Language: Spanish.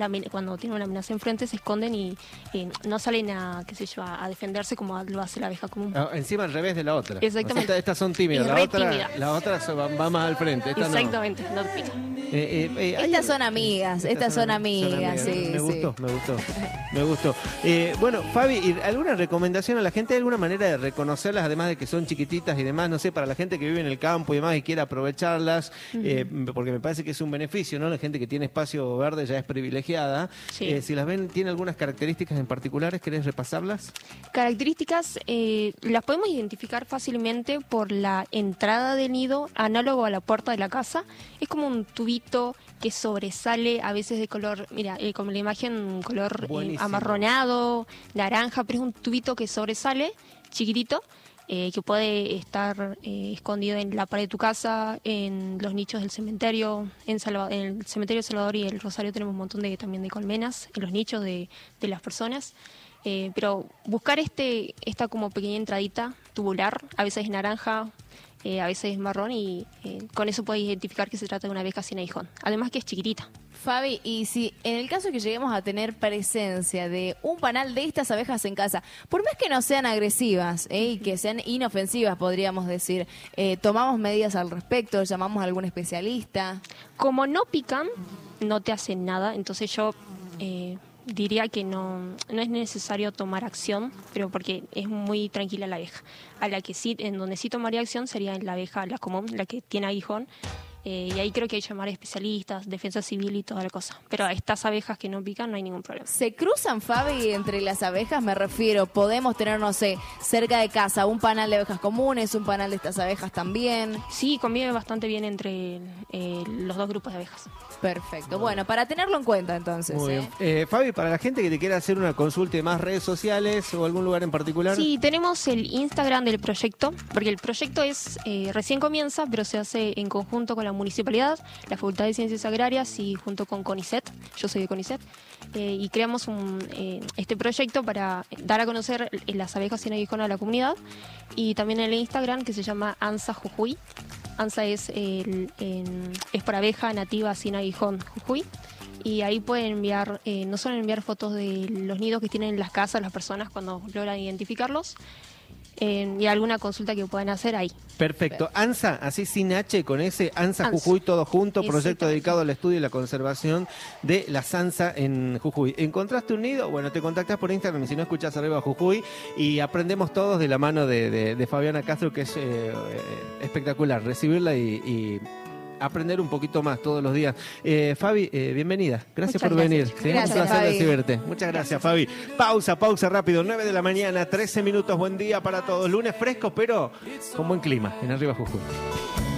cuando tienen una amenaza enfrente se esconden y no salen a, qué sé yo, a defenderse como lo hace la abeja común. Encima al revés de la otra. Exactamente. O sea, estas son tímidas, la otra va más al frente. Esta exactamente, no pica. Estas son amigas, sí. Me gustó. Bueno, Fabi, ¿alguna recomendación a la gente? ¿Hay alguna manera de reconocerlas, además de que son chiquititas y demás? No sé, para la gente que vive en el campo y demás y quiere aprovecharlas, porque me parece que es un beneficio, ¿no? La gente que tiene espacio verde ya es privilegiada. Sí. Si las ven, ¿tiene algunas características en particulares? ¿Querés repasarlas? Características, las podemos identificar fácilmente por la entrada del nido, análogo a la puerta de la casa. Es como un tubito que sobresale, a veces de color, mira, como la imagen, color amarronado, naranja, pero es un tubito que sobresale, chiquitito, que puede estar escondido en la pared de tu casa, en los nichos del cementerio. En el cementerio de Salvador y el Rosario tenemos un montón también de colmenas en los nichos de las personas. Pero buscar esta como pequeña entradita tubular, a veces es naranja, a veces es marrón, y con eso puedes identificar que se trata de una abeja sin aguijón. Además que es chiquitita. Fabi, y si en el caso que lleguemos a tener presencia de un panal de estas abejas en casa, por más que no sean agresivas y que sean inofensivas, podríamos decir, ¿tomamos medidas al respecto? ¿Llamamos a algún especialista? Como no pican, no te hacen nada, entonces yo diría que no es necesario tomar acción, pero porque es muy tranquila la abeja. A la que sí, en donde sí tomaría acción sería en la abeja, la común, la que tiene aguijón. Y ahí creo que hay que llamar a especialistas, defensa civil y toda la cosa. Pero a estas abejas que no pican no hay ningún problema. ¿Se cruzan, Fabi, entre las abejas? Me refiero, podemos tener, no sé, cerca de casa un panal de abejas comunes, un panal de estas abejas también. Sí, convive bastante bien entre los dos grupos de abejas. Perfecto. Bueno, para tenerlo en cuenta entonces. Muy bien. Fabi, para la gente que te quiera hacer una consulta de más redes sociales o algún lugar en particular. Sí, tenemos el Instagram del proyecto, porque el proyecto recién comienza, pero se hace en conjunto con la municipalidad, la Facultad de Ciencias Agrarias y junto con CONICET. Yo soy de CONICET. Y creamos este proyecto para dar a conocer las abejas sin aguijón a la comunidad, y también el Instagram, que se llama ANSA Jujuy. ANSA es para abeja nativa sin aguijón Jujuy, y ahí pueden enviar, no solo enviar fotos de los nidos que tienen en las casas las personas cuando logran identificarlos, y alguna consulta que puedan hacer ahí. Perfecto. ANSA, así sin H, con ese ANSA Jujuy, todo junto, proyecto dedicado al estudio y la conservación de la zanza en Jujuy. ¿Encontraste un nido? Bueno, te contactas por Instagram, y si no, escuchás arriba Jujuy, y aprendemos todos de la mano de Fabiana Castro, que es espectacular recibirla y aprender un poquito más todos los días. Fabi, bienvenida. Gracias por venir. Sí, gracias, un placer Fabi. recibirte. Muchas gracias, Fabi. Pausa rápido. 9 de la mañana, 13 minutos. Buen día para todos. Lunes fresco, pero con buen clima en Arriba Jujuy.